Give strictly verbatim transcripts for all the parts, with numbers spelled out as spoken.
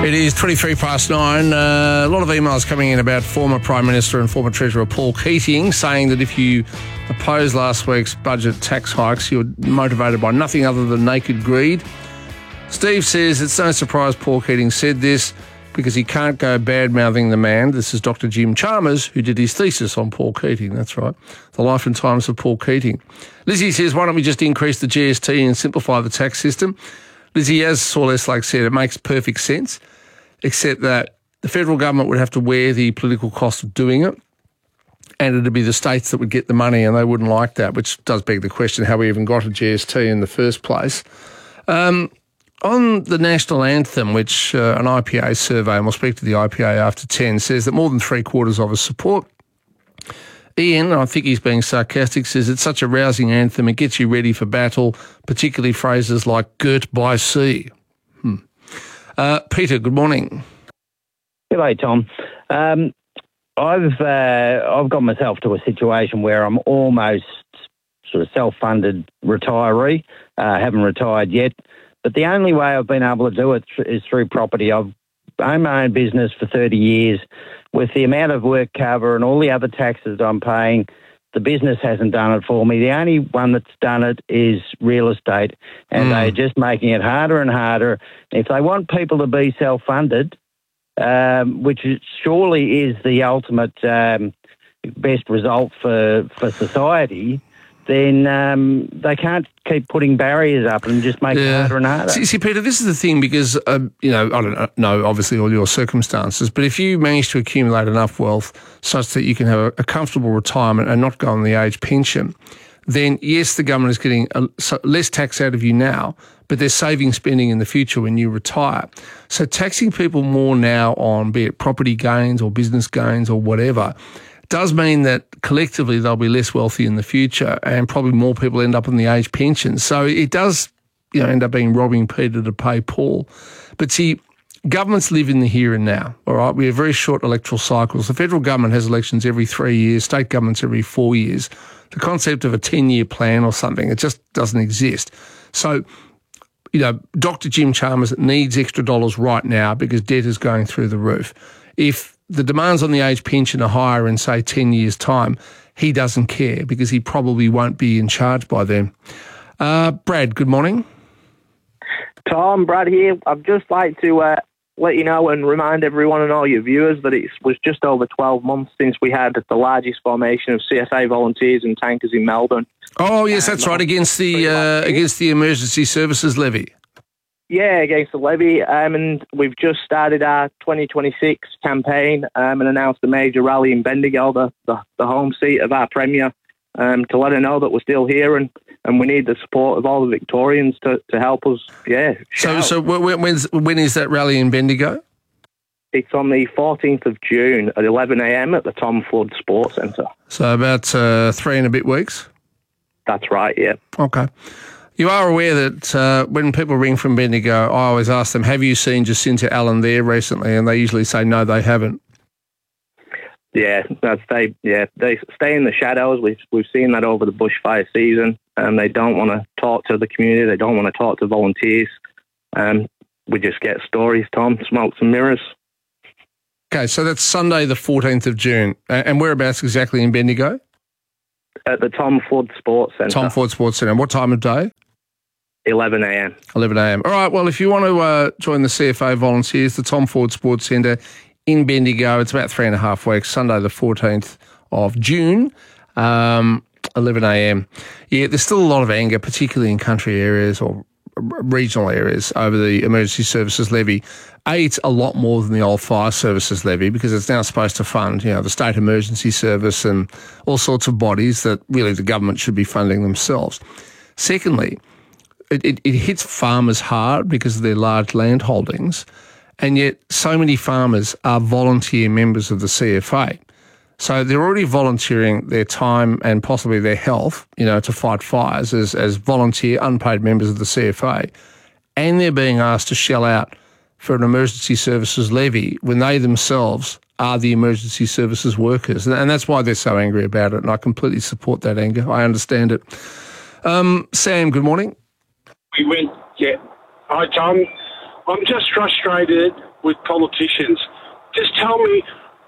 It is twenty-three past nine. Uh, a lot of emails coming in about former Prime Minister and former Treasurer Paul Keating saying that if you oppose last week's budget tax hikes, you're motivated by nothing other than naked greed. Steve says it's no surprise Paul Keating said this because he can't go bad-mouthing the man. This is Doctor Jim Chalmers, who did his thesis on Paul Keating. That's right. The Life and Times of Paul Keating. Lizzie says, why don't we just increase the G S T and simplify the tax system? Lizzie, as Saul Eslake said, it makes perfect sense, except that the federal government would have to wear the political cost of doing it, and it would be the states that would get the money, and they wouldn't like that, which does beg the question how we even got a G S T in the first place. Um, on the national anthem, which uh, an I P A survey, and we'll speak to the I P A after ten, says that more than three quarters of us support. Ian, I think he's being sarcastic, says it's such a rousing anthem, it gets you ready for battle, particularly phrases like girt by sea. Hmm. Uh, Peter, good morning. G'day, Tom. Um, I've uh, I've got myself to a situation where I'm almost sort of self-funded retiree. Uh, haven't retired yet, but the only way I've been able to do it is through property. I've owned my own business for thirty years. With the amount of work cover and all the other taxes I'm paying, the business hasn't done it for me. The only one that's done it is real estate, and mm. they're just making it harder and harder. If they want people to be self-funded, um, which surely is the ultimate um, best result for, for society, then um, they can't keep putting barriers up and just make yeah. it harder and harder. See, see, Peter, this is the thing because, uh, you know, I don't know, obviously, all your circumstances, but if you manage to accumulate enough wealth such that you can have a, a comfortable retirement and not go on the age pension, then, yes, the government is getting a, so less tax out of you now, but they're saving spending in the future when you retire. So taxing people more now on, be it property gains or business gains or whatever, does mean that collectively they'll be less wealthy in the future and probably more people end up in the age pension. So it does, you know, end up being robbing Peter to pay Paul. But see, governments live in the here and now, all right? We have very short electoral cycles. The federal government has elections every three years, state governments every four years. The concept of a ten-year plan or something, it just doesn't exist. So, you know, Doctor Jim Chalmers needs extra dollars right now because debt is going through the roof. If the demands on the age pension are higher in, say, ten years' time, he doesn't care because he probably won't be in charge by then. Uh, Brad, good morning. Tom, Brad here. I'd just like to uh, let you know and remind everyone and all your viewers that it was just over twelve months since we had the largest formation of C S A volunteers and tankers in Melbourne. Oh, yes, that's um, right, against the uh, against the Emergency Services Levy. Yeah, against the levy, um, and we've just started our twenty twenty-six campaign um, and announced a major rally in Bendigo, the, the, the home seat of our Premier, um, to let her know that we're still here and, and we need the support of all the Victorians to, to help us, yeah. So shout. so when, when's, when is that rally in Bendigo? It's on the fourteenth of June at eleven a.m. at the Tom Flood Sports Centre. So about uh, three and a bit weeks? That's right, yeah. Okay. You are aware that uh, when people ring from Bendigo, I always ask them, have you seen Jacinta Allen there recently? And they usually say, no, they haven't. Yeah, that's they. Yeah, they stay in the shadows. We've we've seen that over the bushfire season, and they don't want to talk to the community. They don't want to talk to volunteers. Um, we just get stories, Tom, smokes and mirrors. Okay, so that's Sunday, the fourteenth of June, and whereabouts exactly in Bendigo? At the Tom Flood Sports Centre. Tom Flood Sports Centre. What time of day? eleven a.m. eleven a.m. All right, well, if you want to uh, join the C F A volunteers, the Tom Ford Sports Centre in Bendigo, it's about three and a half weeks, Sunday the fourteenth of June, um, eleven a.m. Yeah, there's still a lot of anger, particularly in country areas or regional areas, over the Emergency Services Levy. A, it's a lot more than the old Fire Services Levy because it's now supposed to fund, you know, the State Emergency Service and all sorts of bodies that really the government should be funding themselves. Secondly, It, it, it hits farmers hard because of their large land holdings, and yet so many farmers are volunteer members of the C F A. So they're already volunteering their time and possibly their health, you know, to fight fires as, as volunteer unpaid members of the C F A, and they're being asked to shell out for an emergency services levy when they themselves are the emergency services workers. And that's why they're so angry about it, and I completely support that anger. I understand it. Um, Sam, good morning. We went, yeah. Hi, Tom. I'm just frustrated with politicians. Just tell me,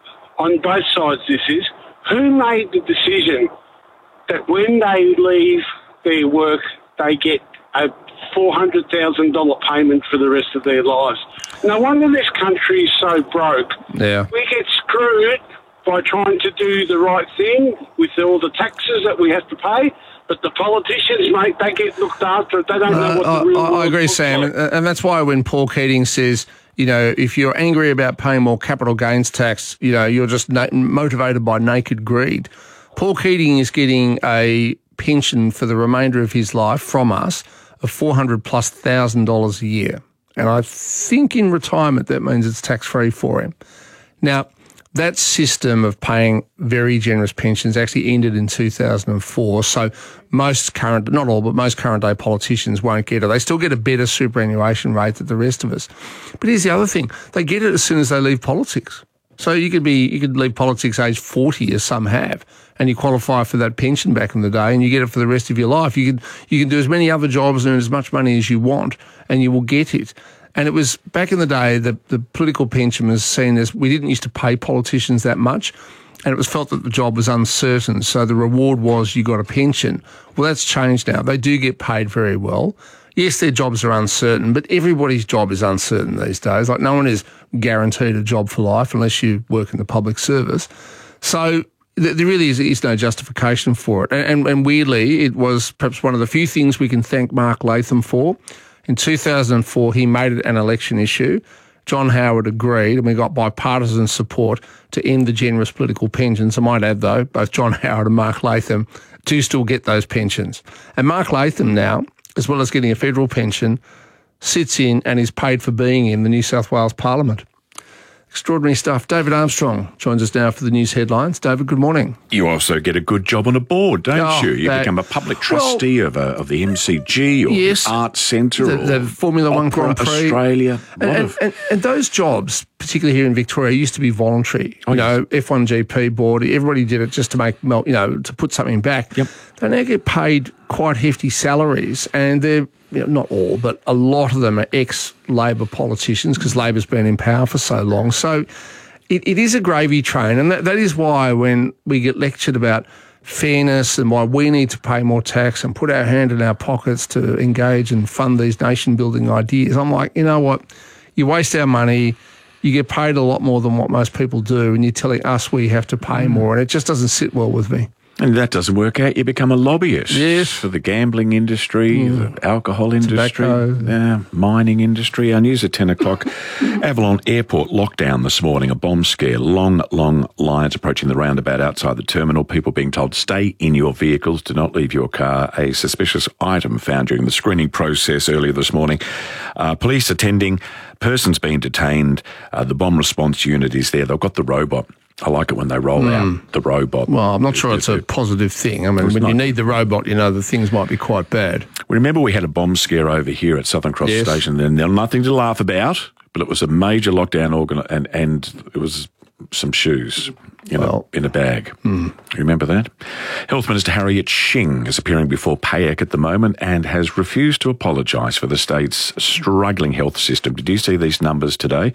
on both sides this is, who made the decision that when they leave their work, they get a four hundred thousand dollars payment for the rest of their lives? No wonder this country is so broke. Yeah. We get screwed by trying to do the right thing with all the taxes that we have to pay, but the politicians, mate, they get looked after. They don't know what Uh, the real I, I world agree, looks Sam, like. and, and that's why when Paul Keating says, you know, if you're angry about paying more capital gains tax, you know, you're just na- motivated by naked greed. Paul Keating is getting a pension for the remainder of his life from us of four hundred plus thousand dollars a year. And I think in retirement that means it's tax-free for him. Now, that system of paying very generous pensions actually ended in two thousand four. So most current, not all, but most current day politicians won't get it. They still get a better superannuation rate than the rest of us. But here's the other thing. They get it as soon as they leave politics. So you could be, you could leave politics age forty, as some have, and you qualify for that pension back in the day, and you get it for the rest of your life. You can, you can do as many other jobs and earn as much money as you want, and you will get it. And it was back in the day that the political pension was seen as, we didn't used to pay politicians that much, and it was felt that the job was uncertain. So the reward was you got a pension. Well, that's changed now. They do get paid very well. Yes, their jobs are uncertain, but everybody's job is uncertain these days. Like, no one is guaranteed a job for life unless you work in the public service. So th- there really is, is no justification for it. And, and, and weirdly, it was perhaps one of the few things we can thank Mark Latham for. In two thousand four, he made it an election issue. John Howard agreed, and we got bipartisan support to end the generous political pensions. I might add, though, both John Howard and Mark Latham do still get those pensions. And Mark Latham now, as well as getting a federal pension, sits in and is paid for being in the New South Wales Parliament. Extraordinary stuff. David Armstrong joins us now for the news headlines. David, good morning. You also get a good job on a board, don't Oh, you? You that- become a public trustee of, a, of the M C G or Yes. the Arts Centre The- or the Formula One Opera Grand Prix. Australia. A lot And, of- and, and those jobs, particularly here in Victoria, used to be voluntary. Oh, you yes. know, F one G P board, everybody did it just to make, mel- you know, to put something back. Yep. They now get paid quite hefty salaries, and they're, you know, not all, but a lot of them are ex-Labor politicians because Labor's been in power for so long. So it, it is a gravy train, and that, that is why when we get lectured about fairness and why we need to pay more tax and put our hand in our pockets to engage and fund these nation-building ideas, I'm like, you know what? You waste our money, you get paid a lot more than what most people do, and you're telling us we have to pay more, and it just doesn't sit well with me. And that doesn't work out. You become a lobbyist Yes. for the gambling industry, the alcohol industry, Tobacco. uh, mining industry. Our news at ten o'clock. Avalon Airport lockdown this morning, a bomb scare. Long, long lines approaching the roundabout outside the terminal. People being told, stay in your vehicles, do not leave your car. A suspicious item found during the screening process earlier this morning. Uh, police attending, persons being detained. Uh, the bomb response unit is there. They've got the robot. I like it when they roll out the robot. Well, I'm not sure it's a positive thing. I mean, It's when not. you need the robot, you know, the things might be quite bad. Remember we had a bomb scare over here at Southern Cross Yes. Station, and there's nothing to laugh about, but it was a major lockdown organ, and, and it was some shoes in, Well, a, in a bag. hmm. Remember that? Health Minister Harriet Shing is appearing before P A C at the moment and has refused to apologise for the state's struggling health system. Did you see these numbers today?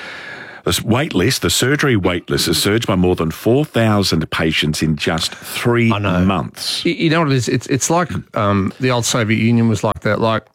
The wait list, the surgery wait list has surged by more than four thousand patients in just three I know. months. You, you know what it is? It's it's like um, the old Soviet Union was like that. Like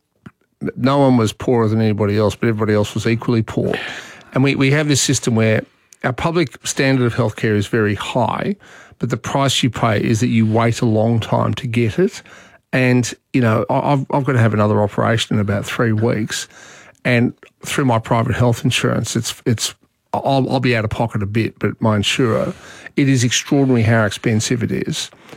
no one was poorer than anybody else, but everybody else was equally poor. And we, we have this system where our public standard of healthcare is very high, but the price you pay is that you wait a long time to get it. And, you know, I- I've, I've got to have another operation in about three weeks. And through my private health insurance, it's it's I'll, I'll be out of pocket a bit, but my insurer, it is extraordinary how expensive it is.